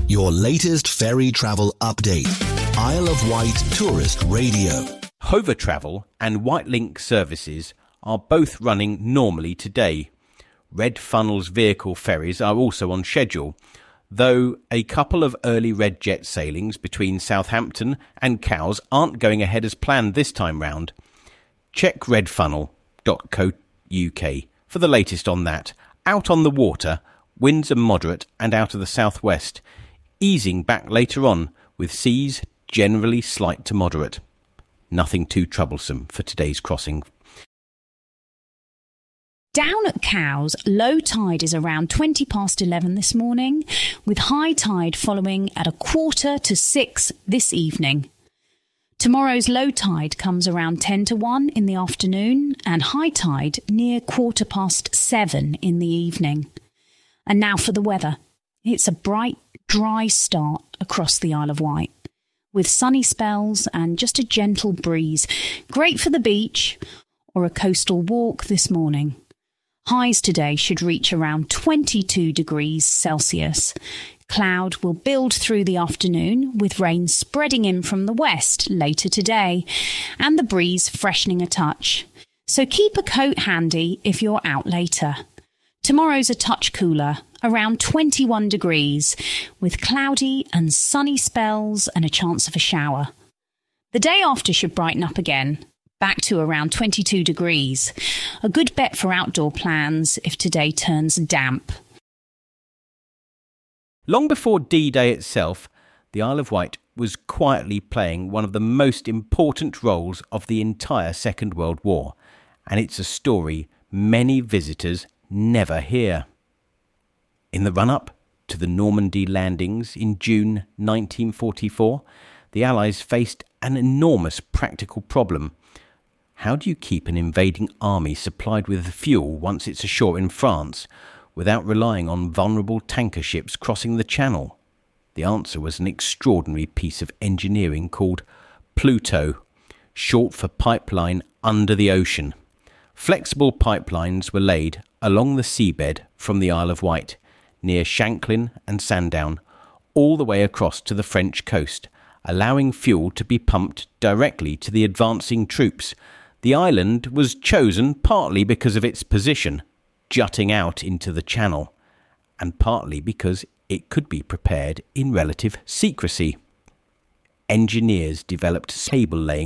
Your latest ferry travel update. Isle of Wight Tourist Radio. Hover Travel and Whitelink services are both running normally today. Red Funnel's vehicle ferries are also on schedule, though a couple of early Red Jet sailings between Southampton and Cowes aren't going ahead as planned this time round. Check redfunnel.co.uk for the latest on that. Out on the water, winds are moderate and out of the southwest, easing back later on with seas generally slight to moderate. Nothing too troublesome for today's crossing. Down at Cowes, low tide is around 11:20 this morning, with high tide following at 5:45 this evening. Tomorrow's low tide comes around 1:50 in the afternoon and high tide near 7:15 in the evening. And now for the weather. It's a bright, dry start across the Isle of Wight, with sunny spells and just a gentle breeze. Great for the beach or a coastal walk this morning. Highs today should reach around 22 degrees Celsius. Cloud will build through the afternoon, with rain spreading in from the west later today, and the breeze freshening a touch. So keep a coat handy if you're out later. Tomorrow's a touch cooler, around 21 degrees, with cloudy and sunny spells and a chance of a shower. The day after should brighten up again, back to around 22 degrees. A good bet for outdoor plans if today turns damp. Long before D-Day itself, the Isle of Wight was quietly playing one of the most important roles of the entire Second World War, and it's a story many visitors never hear. In the run-up to the Normandy landings in June 1944, the Allies faced an enormous practical problem. How do you keep an invading army supplied with fuel once it's ashore in France without relying on vulnerable tanker ships crossing the Channel? The answer was an extraordinary piece of engineering called Pluto, short for Pipeline Under the Ocean. Flexible pipelines were laid along the seabed from the Isle of Wight, near Shanklin and Sandown, all the way across to the French coast, allowing fuel to be pumped directly to the advancing troops. The island was chosen partly because of its position, jutting out into the Channel, and partly because it could be prepared in relative secrecy. Engineers developed cable laying